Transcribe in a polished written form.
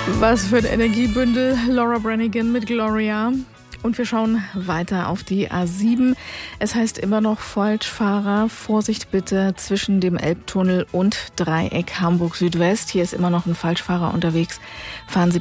Was für ein Energiebündel. Laura Branigan mit Gloria. Und wir schauen weiter auf die A7. Es heißt immer noch Falschfahrer. Vorsicht bitte zwischen dem Elbtunnel und Dreieck Hamburg Südwest. Hier ist immer noch ein Falschfahrer unterwegs. Fahren Sie